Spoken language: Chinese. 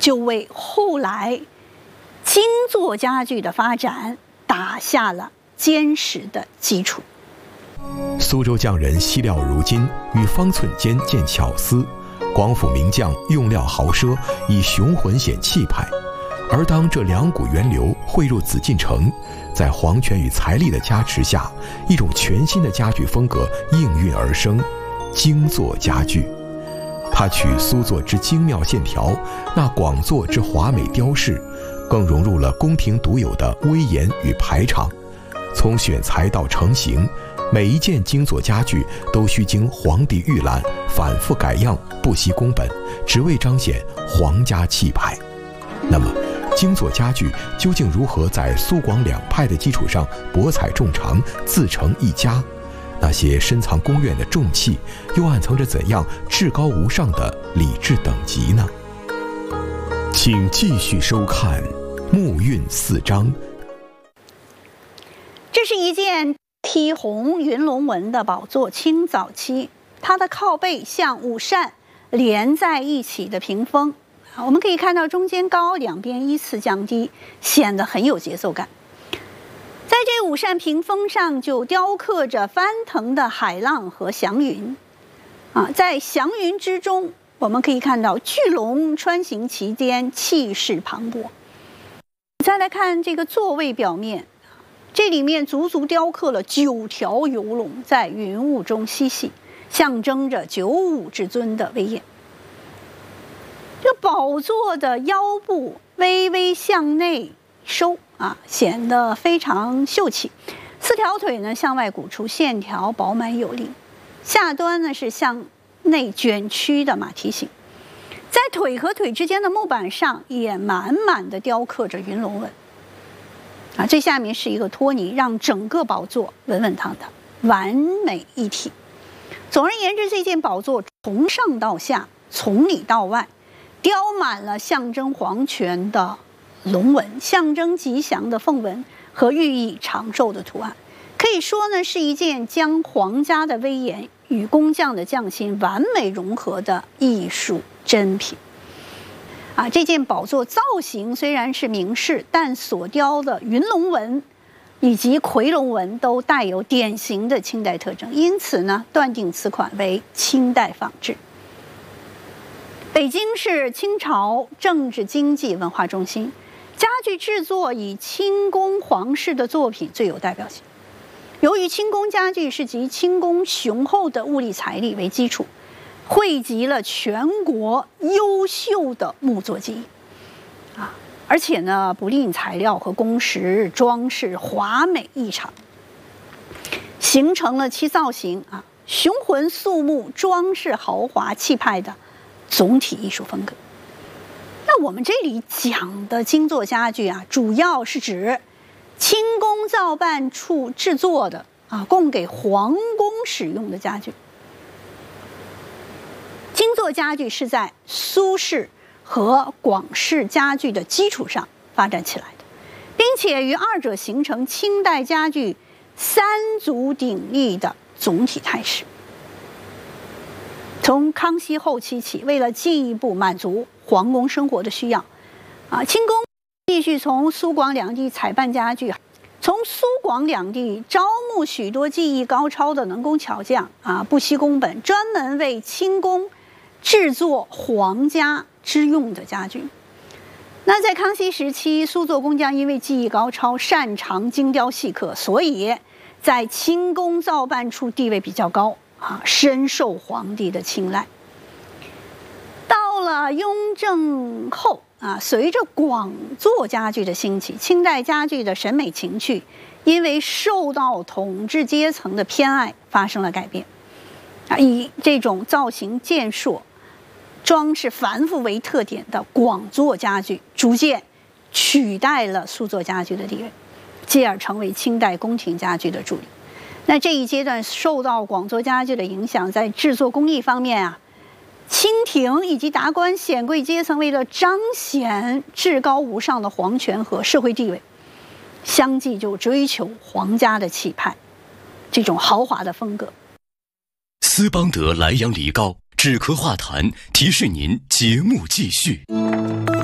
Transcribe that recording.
就为后来精作家具的发展打下了坚实的基础。 苏州匠人惜料如金，与方寸间见巧思；广府名匠用料豪奢，以雄浑显气派。而当这两股源流汇入紫禁城，在皇权与财力的加持下，一种全新的家具风格应运而生——精作家具。它取苏作之精妙线条，那广作之华美雕饰，更融入了宫廷独有的威严与排场。从选材到成型，每一件精作家具都需经皇帝预览，反复改样，不惜工本，只为彰显皇家气派。那么精作家具究竟如何在苏广两派的基础上博采众长，自成一家？那些深藏宫苑的重器，又暗藏着怎样至高无上的礼制等级呢？请继续收看《木韵四章》。 这是一件梯红云龙纹的宝座，清早期，它的靠背像五扇连在一起的屏风，我们可以看到中间高，两边依次降低，显得很有节奏感。在这五扇屏风上就雕刻着翻腾的海浪和祥云，在祥云之中，我们可以看到巨龙穿行其间，气势磅礴。再来看这个座位表面，这里面足足雕刻了9条游龙在云雾中嬉戏，象征着九五之尊的威严。这宝座的腰部微微向内收，显得非常秀气。4条腿呢向外鼓出，线条饱满有力。下端呢是向内卷曲的马蹄形，在腿和腿之间的木板上也满满的雕刻着云龙纹。这下面是一个托尼，让整个宝座稳稳当当，完美一体。总而言之，这件宝座从上到下，从里到外，雕满了象征皇权的龙纹，象征吉祥的凤纹和寓意长寿的图案。可以说呢，是一件将皇家的威严与工匠的匠心完美融合的艺术珍品。这件宝座造型虽然是明式，但所雕的云龙纹以及夔龙纹都带有典型的清代特征，因此呢，断定此款为清代仿制。北京是清朝政治经济文化中心，家具制作以清宫皇室的作品最有代表性。由于清宫家具是集清宫雄厚的物力财力为基础，汇集了全国优秀的木作技艺，而且呢不吝材料和工时，装饰华美异常，形成了其造型雄浑肃穆、装饰豪华气派的总体艺术风格。那我们这里讲的精作家具主要是指清宫造办处制作的供给皇宫使用的家具。精作家具是在苏式和广式家具的基础上发展起来的，并且与二者形成清代家具三足鼎立的总体态势。从康熙后期起，为了进一步满足皇宫生活的需要，清宫继续从苏广两地采办家具，从苏广两地招募许多技艺高超的能工巧匠不惜工本，专门为清宫制作皇家之用的家具。那在康熙时期，苏作工匠因为技艺高超，擅长精雕细刻，所以在清宫造办处地位比较高深受皇帝的青睐。到了雍正后随着广作家具的兴起，清代家具的审美情趣因为受到统治阶层的偏爱发生了改变以这种造型健硕、装饰繁复为特点的广作家具逐渐取代了苏作家具的地位，继而成为清代宫廷家具的主力。那这一阶段受到广作家具的影响，在制作工艺方面清廷以及达官显贵阶层为了彰显至高无上的皇权和社会地位，相继就追求皇家的气派，这种豪华的风格。 斯邦德莱阳梨膏止咳化痰，提示您节目继续。